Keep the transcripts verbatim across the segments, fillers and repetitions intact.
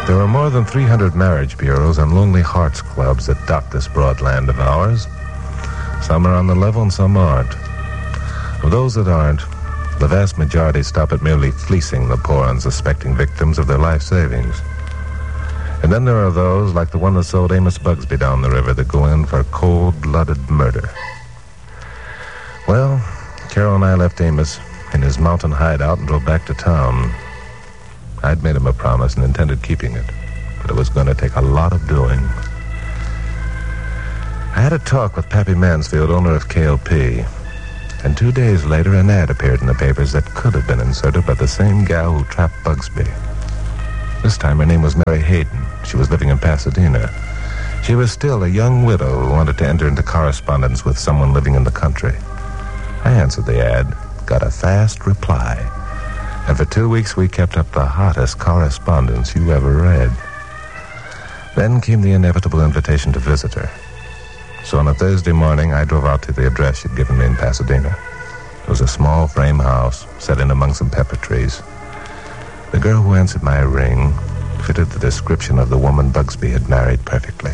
There are more than three hundred marriage bureaus and lonely hearts clubs that dot this broad land of ours. Some are on the level and some aren't. Of those that aren't, the vast majority stop at merely fleecing the poor unsuspecting victims of their life savings. And then there are those, like the one that sold Amos Bugsby down the river, that go in for cold-blooded murder. Well, Carol and I left Amos in his mountain hideout and drove back to town. I'd made him a promise and intended keeping it, but it was going to take a lot of doing. I had a talk with Pappy Mansfield, owner of K L P, and two days later an ad appeared in the papers that could have been inserted by the same gal who trapped Bugsby. This time her name was Mary Hayden. She was living in Pasadena. She was still a young widow who wanted to enter into correspondence with someone living in the country. I answered the ad, got a fast reply, and for two weeks we kept up the hottest correspondence you ever read. Then came the inevitable invitation to visit her. So on a Thursday morning, I drove out to the address she'd given me in Pasadena. It was a small frame house set in among some pepper trees. The girl who answered my ring fitted the description of the woman Bugsby had married perfectly.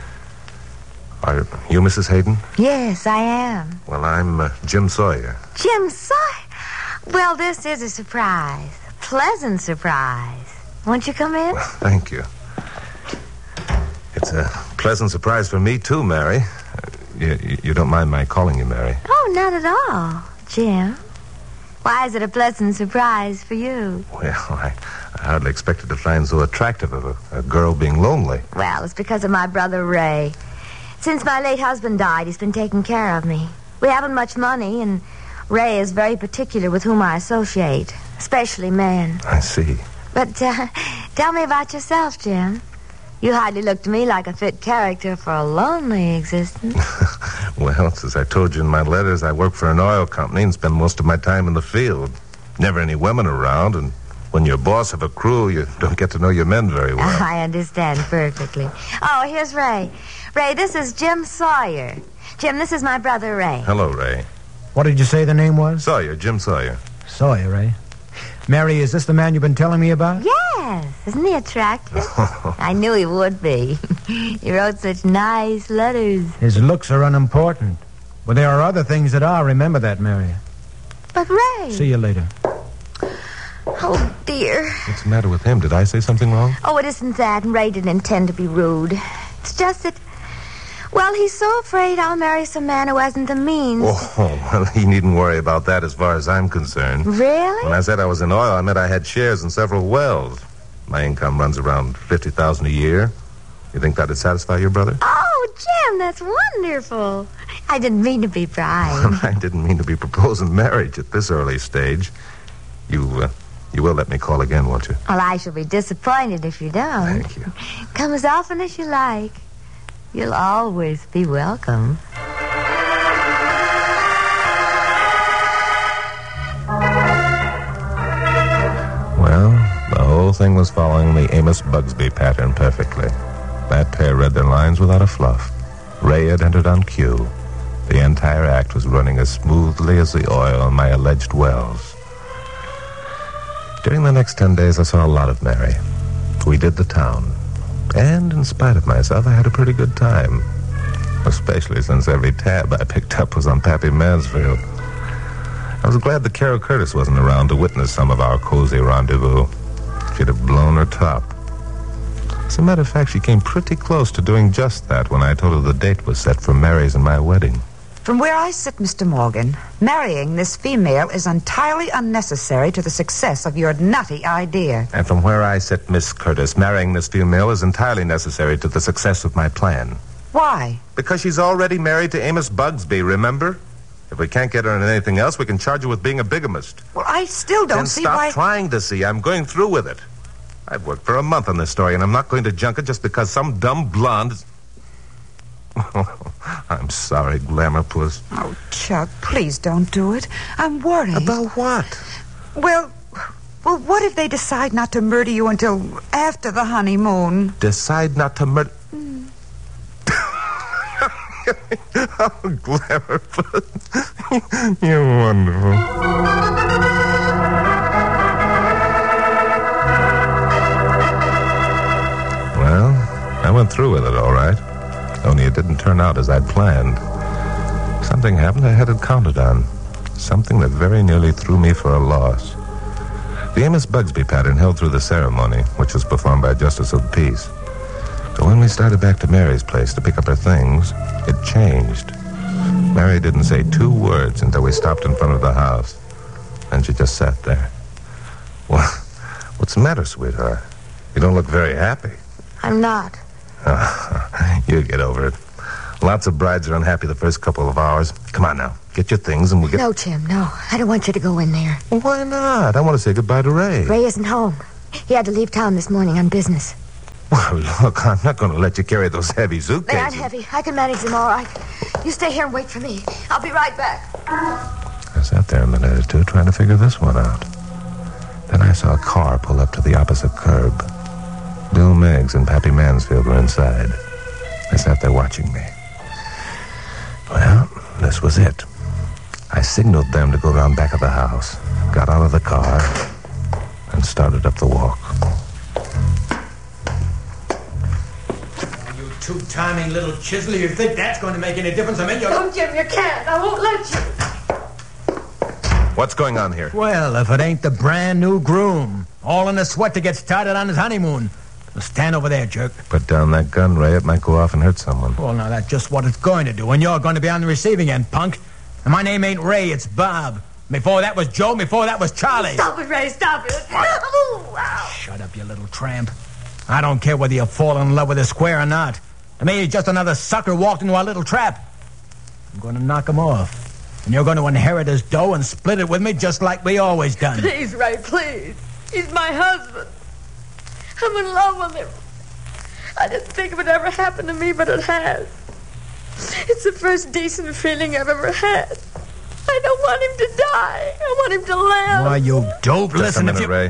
Are you Missus Hayden? Yes, I am. Well, I'm uh, Jim Sawyer. Jim Sawyer? Well, this is a surprise. Pleasant surprise. Won't you come in? Well, thank you. It's a pleasant surprise for me, too, Mary. Uh, you, you don't mind my calling you Mary? Oh, not at all, Jim. Why is it a pleasant surprise for you? Well, I, I hardly expected to find so attractive of a, a girl being lonely. Well, it's because of my brother Ray. Since my late husband died, he's been taking care of me. We haven't much money, and Ray is very particular with whom I associate, especially men. I see. But uh, tell me about yourself, Jim. You hardly look to me like a fit character for a lonely existence. Well, as I told you in my letters, I work for an oil company and spend most of my time in the field. Never any women around, and when you're boss of a crew, you don't get to know your men very well. I understand perfectly. Oh, here's Ray. Ray, this is Jim Sawyer. Jim, this is my brother Ray. Hello, Ray. What did you say the name was? Sawyer, Jim Sawyer. Sawyer, Ray. Mary, is this the man you've been telling me about? Yes. Isn't he attractive? I knew he would be. He wrote such nice letters. His looks are unimportant. But there are other things that are. Remember that, Mary. But Ray... See you later. Oh, dear. What's the matter with him? Did I say something wrong? Oh, it isn't that. Ray didn't intend to be rude. It's just that... Well, he's so afraid I'll marry some man who hasn't the means. Oh, well, he needn't worry about that as far as I'm concerned. Really? When I said I was in oil, I meant I had shares in several wells. My income runs around fifty thousand dollars a year. You think that'd satisfy your brother? Oh, Jim, that's wonderful. I didn't mean to be prying. I didn't mean to be proposing marriage at this early stage. You, uh, you will let me call again, won't you? Well, I shall be disappointed if you don't. Thank you. Come as often as you like. You'll always be welcome. Well, the whole thing was following the Amos Bugsby pattern perfectly. That pair read their lines without a fluff. Ray had entered on cue. The entire act was running as smoothly as the oil in my alleged wells. During the next ten days, I saw a lot of Mary. We did the town. And in spite of myself, I had a pretty good time. Especially since every tab I picked up was on Pappy Mansfield. I was glad that Carol Curtis wasn't around to witness some of our cozy rendezvous. She'd have blown her top. As a matter of fact, she came pretty close to doing just that when I told her the date was set for Mary's and my wedding. From where I sit, Mister Morgan, marrying this female is entirely unnecessary to the success of your nutty idea. And from where I sit, Miss Curtis, marrying this female is entirely necessary to the success of my plan. Why? Because she's already married to Amos Bugsby, remember? If we can't get her on anything else, we can charge her with being a bigamist. Well, I still don't then see stop why... trying to see. I'm going through with it. I've worked for a month on this story, and I'm not going to junk it just because some dumb blonde... Is... I'm sorry, Glamour Puss. Oh, Chuck, please don't do it. I'm worried. About what? Well, well, what if they decide not to murder you until after the honeymoon? Decide not to murder... Mm. Oh, Glamour Puss. You're wonderful. went through with it, all right. Only it didn't turn out as I'd planned. Something happened I hadn't counted on. Something that very nearly threw me for a loss. The Amos Bugsby pattern held through the ceremony, which was performed by a justice of the peace. But when we started back to Mary's place to pick up her things, it changed. Mary didn't say two words until we stopped in front of the house. And she just sat there. Well, what's the matter, sweetheart? You don't look very happy. I'm not. Oh, you get over it. Lots of brides are unhappy the first couple of hours. Come on now. Get your things and we'll get... No, Jim, no. I don't want you to go in there. Well, why not? I want to say goodbye to Ray. Ray isn't home. He had to leave town this morning on business. Well, look, I'm not going to let you carry those heavy suitcases. They aren't heavy. I can manage them all right. You stay here and wait for me. I'll be right back. I sat there a minute or two trying to figure this one out. Then I saw a car pull up to the opposite curb. Bill Meggs and Pappy Mansfield were inside. They sat there watching me. Well, this was it. I signaled them to go around back of the house, got out of the car, and started up the walk. You two-timing little chisel, you think that's going to make any difference? I mean, you're... Don't, Jim, you can't. I won't let you. What's going on here? Well, if it ain't the brand new groom, all in a sweat to get started on his honeymoon. Well, stand over there, jerk. Put down that gun, Ray. It might go off and hurt someone. Well, now, that's just what it's going to do, and you're going to be on the receiving end, punk. And my name ain't Ray, it's Bob. Before that was Joe, before that was Charlie. Stop it, Ray, stop it. Oh, wow. Shut up, you little tramp. I don't care whether you fall in love with a square or not. To me, he's just another sucker walked into our little trap. I'm going to knock him off. And you're going to inherit his dough and split it with me just like we always done. Please, Ray, please. He's my husband. I'm in love with him. I didn't think it would ever happen to me, but it has. It's the first decent feeling I've ever had. I don't want him to die. I want him to live. Why, you dope. Just Listen, a minute, if you... Ray.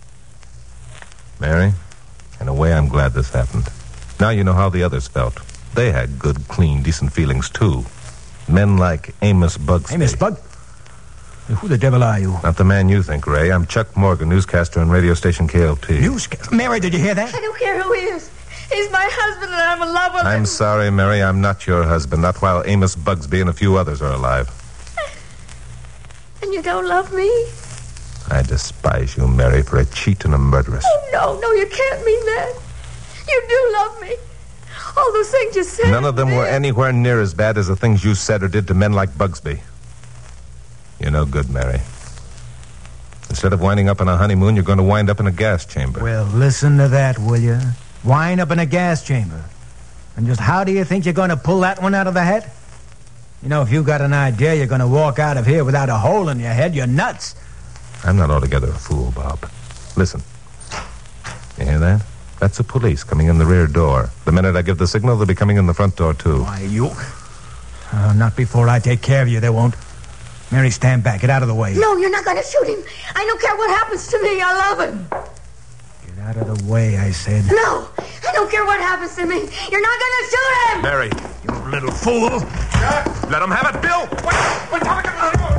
Mary, in a way, I'm glad this happened. Now you know how the others felt. They had good, clean, decent feelings, too. Men like Amos Bugsby. Amos Bug? Who the devil are you? Not the man you think, Ray. I'm Chuck Morgan, newscaster on radio station K L P. Newscaster? Mary, did you hear that? I don't care who he is. He's my husband, and I'm in love with him. I'm sorry, Mary. I'm not your husband. Not while Amos Bugsby and a few others are alive. And you don't love me? I despise you, Mary, for a cheat and a murderess. Oh, no, no, you can't mean that. You do love me. All those things you said. None of them were anywhere near as bad as the things you said or did to men like Bugsby. You're no good, Mary. Instead of winding up on a honeymoon, you're going to wind up in a gas chamber. Well, listen to that, will you? Wind up in a gas chamber. And just how do you think you're going to pull that one out of the hat? You know, if you got an idea you're going to walk out of here without a hole in your head, you're nuts. I'm not altogether a fool, Bob. Listen. You hear that? That's the police coming in the rear door. The minute I give the signal, they'll be coming in the front door, too. Why, you... Uh, not before I take care of you, they won't. Mary, stand back. Get out of the way. No, you're not going to shoot him. I don't care what happens to me. I love him. Get out of the way, I said. No, I don't care what happens to me. You're not going to shoot him. Mary. You little fool. Jack, let him have it, Bill. Wait, wait, wait, wait.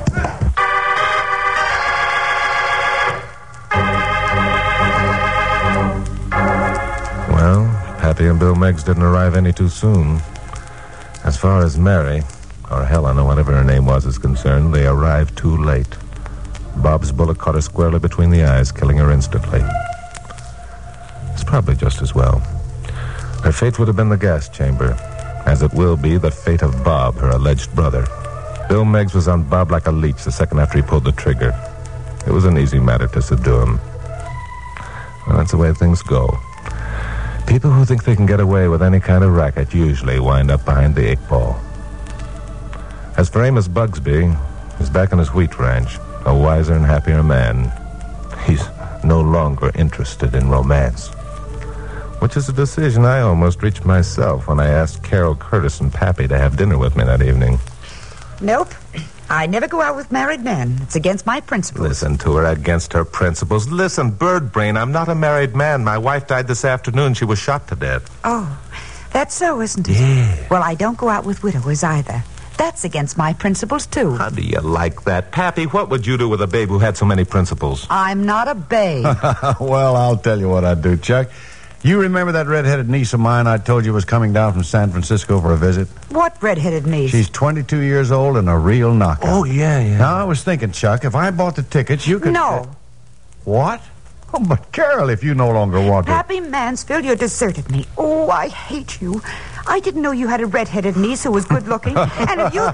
Well, Pappy and Bill Meggs didn't arrive any too soon. As far as Mary, or Helen, or whatever her name was, is concerned, they arrived too late. Bob's bullet caught her squarely between the eyes, killing her instantly. It's probably just as well. Her fate would have been the gas chamber, as it will be the fate of Bob, her alleged brother. Bill Meggs was on Bob like a leech the second after he pulled the trigger. It was an easy matter to subdue him. Well, that's the way things go. People who think they can get away with any kind of racket usually wind up behind the eight ball. As for Amos Bugsby, he's back on his wheat ranch, a wiser and happier man. He's no longer interested in romance, which is a decision I almost reached myself when I asked Carol Curtis and Pappy to have dinner with me that evening. Nope. I never go out with married men. It's against my principles. Listen to her, against her principles. Listen, bird brain, I'm not a married man. My wife died this afternoon. She was shot to death. Oh, that's so, isn't it? Yeah. Well, I don't go out with widowers either. That's against my principles, too. How do you like that? Pappy, what would you do with a babe who had so many principles? I'm not a babe. Well, I'll tell you what I'd do, Chuck. You remember that red-headed niece of mine I told you was coming down from San Francisco for a visit? What red-headed niece? She's twenty-two years old and a real knockout. Oh, yeah, yeah. Now, I was thinking, Chuck, if I bought the tickets, you could... No. What? Oh, but Carol, if you no longer want to... Pappy Mansfield, you deserted me. Oh, I hate you. I didn't know you had a red-headed niece who was good-looking. And if you...